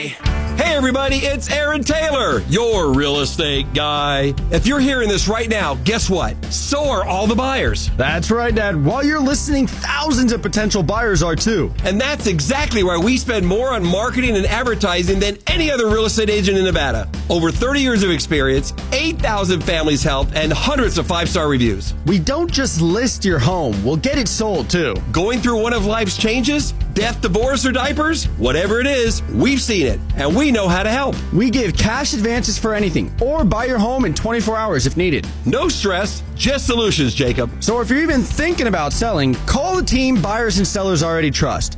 Hey everybody, it's Aaron Taylor, your real estate guy. If you're hearing this right now, guess what? So are all the buyers. That's right, Dad. While you're listening, thousands of potential buyers are too. And that's exactly why we spend more on marketing and advertising than any other real estate agent in Nevada. Over 30 years of experience, 8,000 families helped, and hundreds of 5-star reviews. We don't just list your home, we'll get it sold too. Going through one of life's changes? Death, divorce, or diapers? Whatever it is, we've seen it, and we know how to help. We give cash advances for anything, or buy your home in 24 hours if needed. No stress, just solutions, Jacob. So if you're even thinking about selling, call the team buyers and sellers already trust.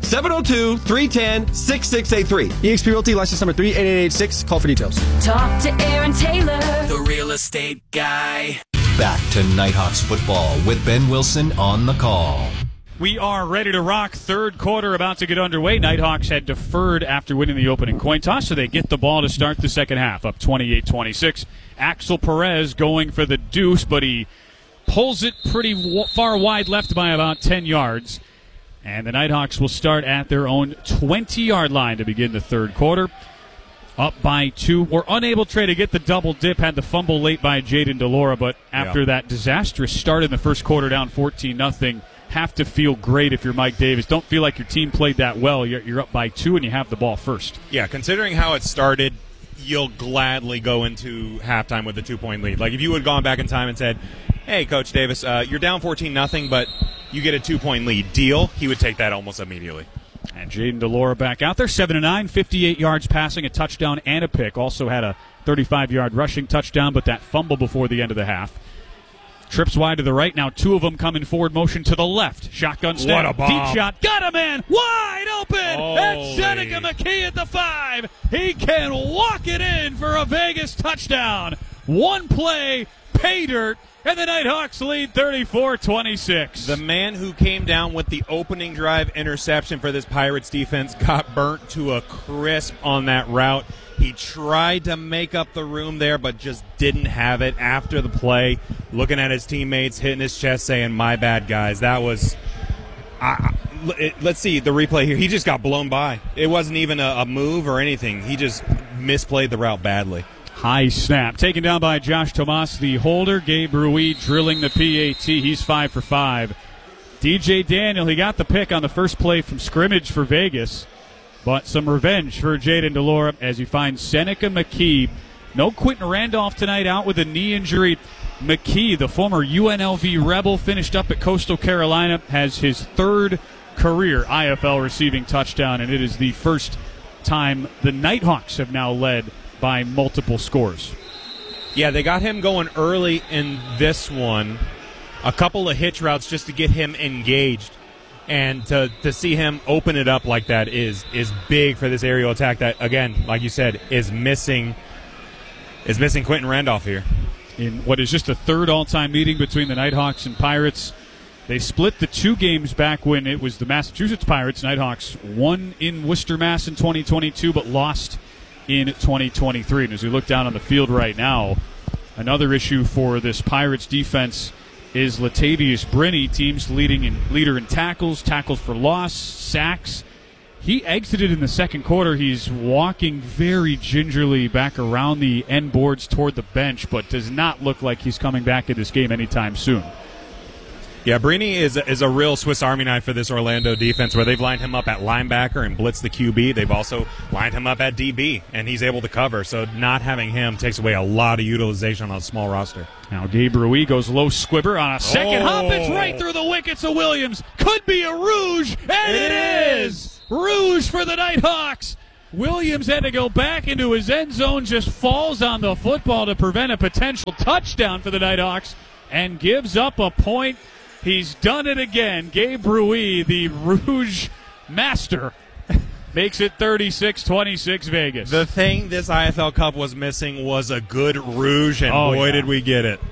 702-310-6683. eXp Realty, license number 38886. Call for details. Talk to Aaron Taylor, the real estate guy. Back to Nighthawks football with Ben Wilson on the call. We are ready to rock. Third quarter about to get underway. Nighthawks had deferred after winning the opening coin toss, so they get the ball to start the second half, up 28-26. Axel Perez going for the deuce, but he pulls it pretty far wide left by about 10 yards. And the Nighthawks will start at their own 20-yard line to begin the third quarter. Up by 2. Were unable to try to get the double dip, had the fumble late by Jaden DeLora, but after that disastrous start in the first quarter down 14-0, have to feel great if you're Mike Davis. Don't feel like your team played that well. You're up by 2 and you have the ball first. Yeah, considering how it started, you'll gladly go into halftime with a 2-point lead. Like if you had gone back in time and said, hey, Coach Davis, you're down 14-0, but you get a 2-point lead. Deal? He would take that almost immediately. And Jaden DeLora back out there, 7-9, 58 yards passing, a touchdown and a pick. Also had a 35-yard rushing touchdown, but that fumble before the end of the half. Trips wide to the right. Now 2 of them come in forward motion to the left. Shotgun snap. What a bomb. Deep shot. Got a man. Wide open. That's Seneca McKee at the 5. He can walk it in for a Vegas touchdown. One play, pay dirt, and the Nighthawks lead 34-26. The man who came down with the opening drive interception for this Pirates defense got burnt to a crisp on that route. He tried to make up the room there, but just didn't have it after the play. Looking at his teammates, hitting his chest, saying, my bad, guys. That was let's see the replay here. He just got blown by. It wasn't even a move or anything. He just misplayed the route badly. High snap. Taken down by Josh Tomas, the holder. Gabe Rui drilling the PAT. He's 5 for 5. DJ Daniel, he got the pick on the first play from scrimmage for Vegas. But some revenge for Jaden DeLora as he finds Seneca McKee. No Quentin Randolph tonight, out with a knee injury. McKee, the former UNLV Rebel, finished up at Coastal Carolina, has his third career IFL receiving touchdown, and it is the first time the Nighthawks have now led by multiple scores. Yeah, they got him going early in this one. A couple of hitch routes just to get him engaged. And to see him open it up like that is big for this aerial attack that, again, like you said, is missing Quentin Randolph here. In what is just the third all-time meeting between the Nighthawks and Pirates, they split the 2 games back when it was the Massachusetts Pirates. Nighthawks won in Worcester, Mass. in 2022, but lost in 2023. And as we look down on the field right now, another issue for this Pirates defense is Latavius Brinney, team's leader in tackles for loss, sacks. He exited in the second quarter. He's walking very gingerly back around the end boards toward the bench, but does not look like he's coming back in this game anytime soon. Yeah, Brinney is a real Swiss Army knife for this Orlando defense, where they've lined him up at linebacker and blitz the QB. They've also lined him up at DB, and he's able to cover. So not having him takes away a lot of utilization on a small roster. Now Gabe Rui goes low squibber on a second hop. It's right through the wickets of Williams. Could be a rouge, and it is! Rouge for the Nighthawks. Williams had to go back into his end zone, just falls on the football to prevent a potential touchdown for the Nighthawks, and gives up a point. He's done it again. Gabe Rui, the Rouge master, makes it 36-26 Vegas. The thing this IFL Cup was missing was a good Rouge, and boy, did we get it.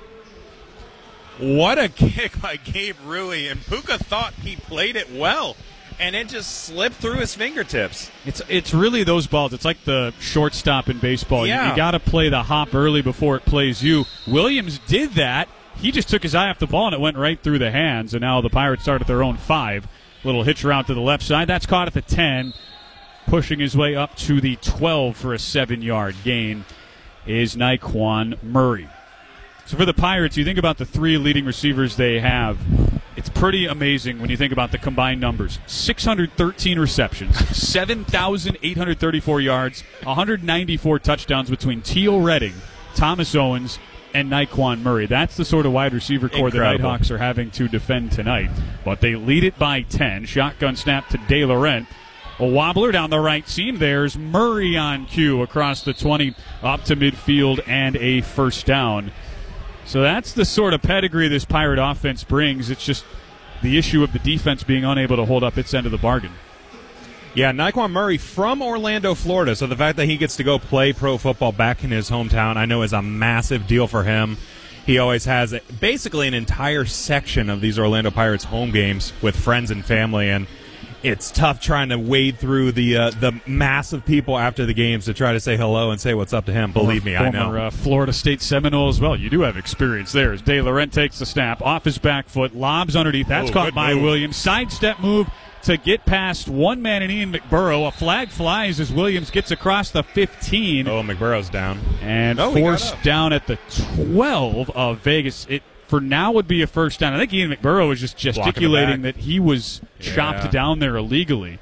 What a kick by Gabe Rui, and Puka thought he played it well, and it just slipped through his fingertips. It's really those balls. It's like the shortstop in baseball. Yeah. You got to play the hop early before it plays you. Williams did that. He just took his eye off the ball, and it went right through the hands, and now the Pirates start at their own 5. Little hitch route to the left side. That's caught at the 10. pushing his way up to the 12 for a 7-yard gain is Nyquan Murray. So for the Pirates, you think about the 3 leading receivers they have. It's pretty amazing when you think about the combined numbers. 613 receptions, 7,834 yards, 194 touchdowns between Teal Redding, Thomas Owens, and Nyquan Murray. That's the sort of wide receiver core the Nighthawks are having to defend tonight. But they lead it by 10. Shotgun snap to De Laurent. A wobbler down the right seam. There's Murray on cue across the 20 up to midfield and a first down. So that's the sort of pedigree this Pirate offense brings. It's just the issue of the defense being unable to hold up its end of the bargain. Yeah, Nyquan Murray from Orlando, Florida. So the fact that he gets to go play pro football back in his hometown, I know is a massive deal for him. He always has basically an entire section of these Orlando Pirates home games with friends and family, and it's tough trying to wade through the mass of people after the games to try to say hello and say what's up to him. Believe me, I know. Former Florida State Seminole as well. You do have experience there. As De Laurent takes the snap, off his back foot, lobs underneath. That's caught by Williams. Sidestep move to get past one man and Ian McBurrow. A flag flies as Williams gets across the 15. Oh, McBurrow's down. And forced down at the 12 of Vegas. It for now would be a first down. I think Ian McBurrow was just gesticulating that he was chopped down there illegally.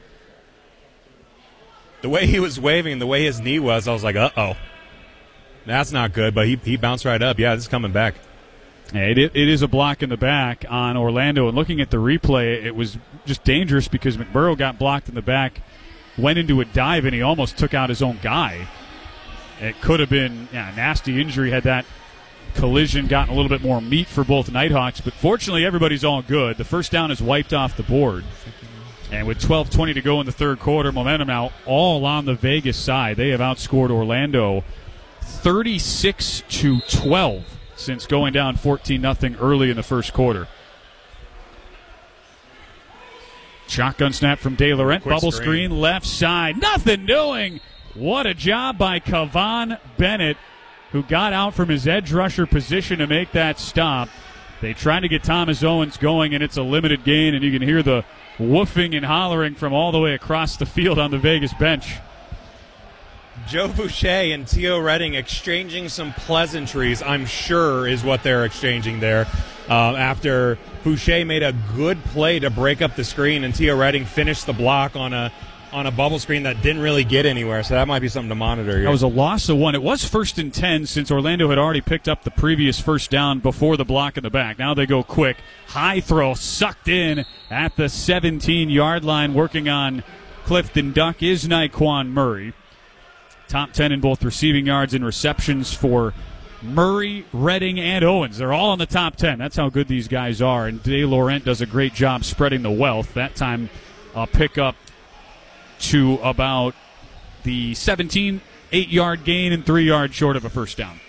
The way he was waving and the way his knee was, I was like, uh-oh. That's not good, but he bounced right up. Yeah, this is coming back. It is a block in the back on Orlando. And looking at the replay, it was just dangerous because McBurrow got blocked in the back, went into a dive, and he almost took out his own guy. It could have been a nasty injury had that collision gotten a little bit more meat for both Nighthawks, but fortunately everybody's all good. The first down is wiped off the board. And with 12:20 to go in the third quarter, momentum now all on the Vegas side. They have outscored Orlando 36-12 since going down 14-0 early in the first quarter. Shotgun snap from De Laurent. Bubble screen left side. Nothing doing. What a job by Kavan Bennett, who got out from his edge rusher position to make that stop. They try to get Thomas Owens going, and it's a limited gain, and you can hear the woofing and hollering from all the way across the field on the Vegas bench. Joe Boucher and Teal Redding exchanging some pleasantries, I'm sure, is what they're exchanging there. After Boucher made a good play to break up the screen, and Teal Redding finished the block on a bubble screen that didn't really get anywhere, so that might be something to monitor here. That was a loss of 1. It was 1st and 10 since Orlando had already picked up the previous first down before the block in the back. Now they go quick. High throw sucked in at the 17-yard line. Working on Clifton Duck is Nyquan Murray. Top 10 in both receiving yards and receptions for Murray, Redding, and Owens. They're all in the top 10. That's how good these guys are, and De Laurent does a great job spreading the wealth. That time a pickup to about the 17, 8-yard gain and 3 yards short of a first down.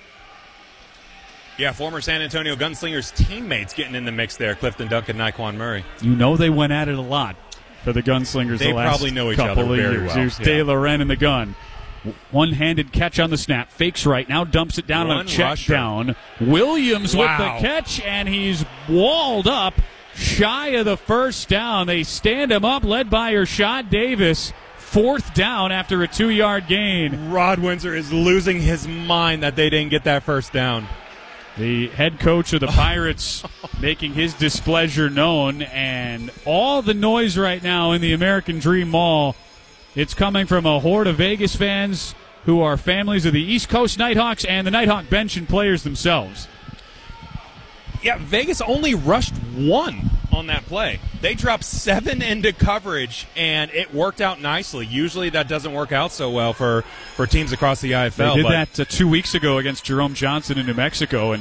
Yeah, former San Antonio Gunslingers teammates getting in the mix there, Clifton Duck and Nyquan Murray. You know they went at it a lot for the Gunslingers they the last probably know each couple other of very years. well. Here's De Laurent in the gun. One-handed catch on the snap. Fakes right. Now dumps it down on a check down. Williams with the catch, and he's walled up shy of the first down. They stand him up, led by Irshad Davis. 4th down after a 2-yard gain. Rod Windsor is losing his mind that they didn't get that first down. The head coach of the Pirates making his displeasure known, and all the noise right now in the American Dream Mall, it's coming from a horde of Vegas fans who are families of the East Coast Nighthawks and the Nighthawk bench and players themselves. Yeah, Vegas only rushed 1 on that play. They dropped 7 into coverage, and it worked out nicely. Usually that doesn't work out so well for teams across the IFL. They did that 2 weeks ago against Jerome Johnson in New Mexico, and